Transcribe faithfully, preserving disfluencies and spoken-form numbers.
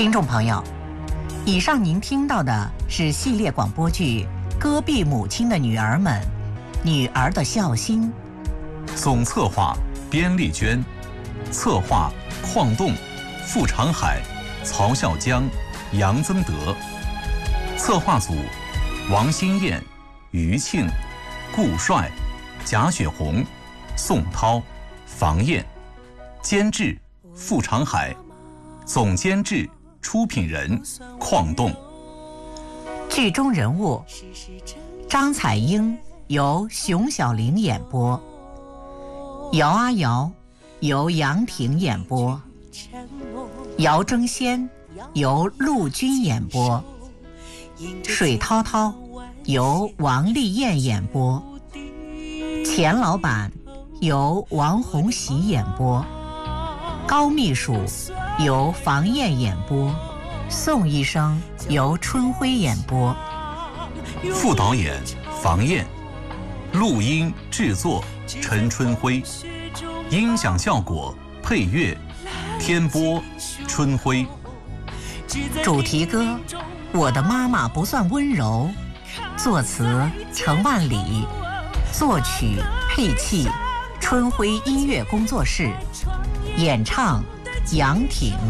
听众朋友，以上您听到的是系列广播剧《戈壁母亲的女儿们》，女儿的孝心。 总策划边丽娟，策划邝栋、傅长海、曹孝江、杨增德。策划组王新燕、于庆、顾帅、贾雪红、宋涛、房燕。监制傅长海，总监制出品人邝栋。 剧中人物张彩英由熊晓玲演播，姚阿瑶由杨婷演播，姚争先由陆军演播，水涛涛由王丽燕演播，钱老板由王红喜演播，高秘书由房燕演播，宋医生由春辉演播， 副导演房燕，录音制作陈春辉，音响效果配乐天波春辉。 主题歌《我的妈妈不算温柔》，作词程万里，作曲配器春辉音乐工作室，演唱杨挺。